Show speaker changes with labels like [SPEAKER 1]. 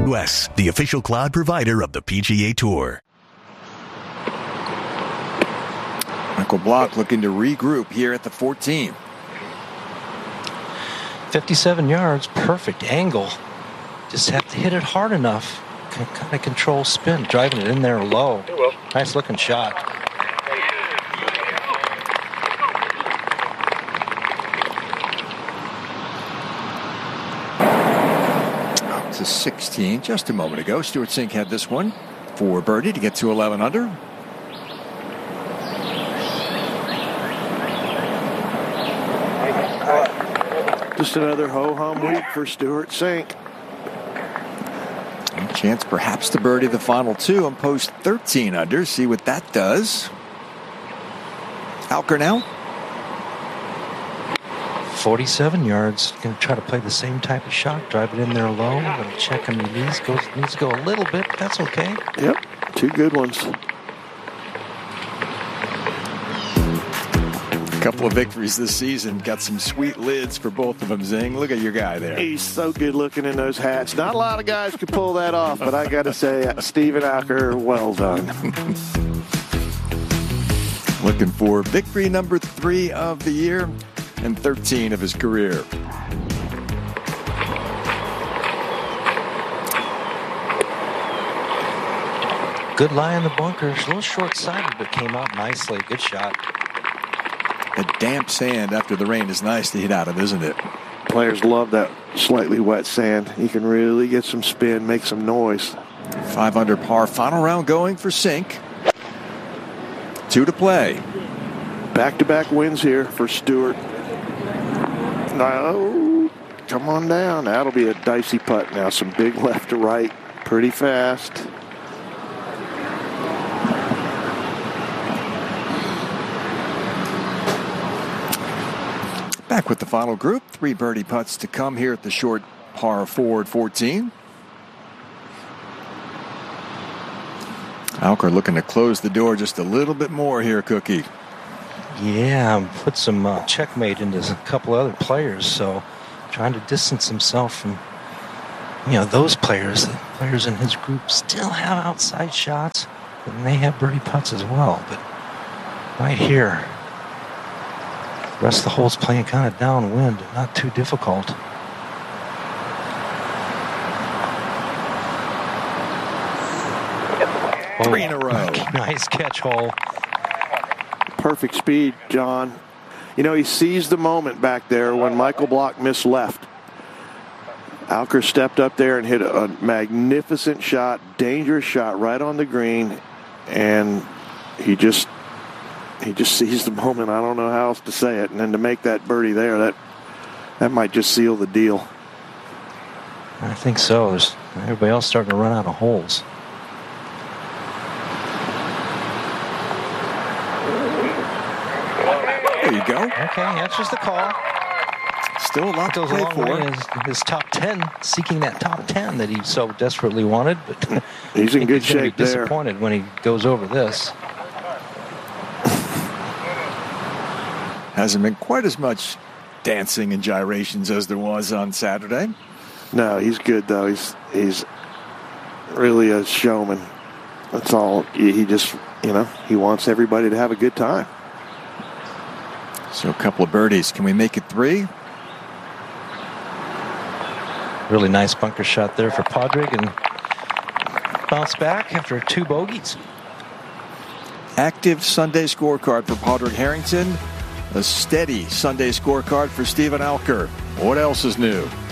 [SPEAKER 1] US, the official cloud provider of the PGA Tour.
[SPEAKER 2] Michael Block looking to regroup here at the 14.
[SPEAKER 3] 57 yards, perfect angle. Just have to hit it hard enough. Kind of control spin, driving it in there low. Nice looking shot.
[SPEAKER 2] Up to 16 just a moment ago. Stuart Sink had this one for birdie to get to 11 under.
[SPEAKER 4] Just another ho-hum week for Stuart Sink.
[SPEAKER 2] A chance perhaps to birdie the final two and post 13 under. See what that does. Alker now.
[SPEAKER 3] 47 yards. Going to try to play the same type of shot. Drive it in there low. Going to check and release. Needs to go a little bit, but that's okay.
[SPEAKER 4] Yep, two good ones.
[SPEAKER 2] Couple of victories this season. Got some sweet lids for both of them, Zing. Look at your guy there.
[SPEAKER 4] He's so good looking in those hats. Not a lot of guys could pull that off, but I got to say, Stephen Alker, well done.
[SPEAKER 2] Looking for victory number 3 of the year and 13 of his career.
[SPEAKER 3] Good lie in the bunker. A little short-sided, but came out nicely. Good shot.
[SPEAKER 2] The damp sand after the rain is nice to hit out of, isn't it?
[SPEAKER 4] Players love that slightly wet sand. You can really get some spin, make some noise.
[SPEAKER 2] 5 under par. Final round going for Sink. 2 to play.
[SPEAKER 4] Back-to-back wins here for Stewart. No, come on down. That'll be a dicey putt now. Some big left to right. Pretty fast.
[SPEAKER 2] Back with the final group. 3 birdie putts to come here at the short par 4 at 14. Alker looking to close the door just a little bit more here, Cookie.
[SPEAKER 3] Yeah, put some checkmate into a couple other players, so trying to distance himself from, those players. The players in his group still have outside shots, and they have birdie putts as well. But right here, the rest of the hole's playing kind of downwind, not too difficult.
[SPEAKER 2] Three in a row.
[SPEAKER 3] Nice catch hole.
[SPEAKER 4] Perfect speed, John. He seized the moment back there when Michael Block missed left. Alker stepped up there and hit a magnificent shot, dangerous shot right on the green, and he just seized the moment. I don't know how else to say it. And then to make that birdie there, that might just seal the deal.
[SPEAKER 3] I think so. Everybody else starting to run out of holes.
[SPEAKER 2] There you go.
[SPEAKER 3] Okay, answers the call.
[SPEAKER 2] Still a lot to play for.
[SPEAKER 3] His top 10, seeking that top 10 that he so desperately wanted. But
[SPEAKER 4] he's in good shape there.
[SPEAKER 3] Disappointed when he goes over this.
[SPEAKER 2] Hasn't been quite as much dancing and gyrations as there was on Saturday.
[SPEAKER 4] No, he's good, though. He's really a showman. That's all. He just, he wants everybody to have a good time.
[SPEAKER 2] So a couple of birdies. Can we make it 3?
[SPEAKER 3] Really nice bunker shot there for Padraig, and bounce back after 2 bogeys.
[SPEAKER 2] Active Sunday scorecard for Padraig Harrington. A steady Sunday scorecard for Stephen Alker. What else is new?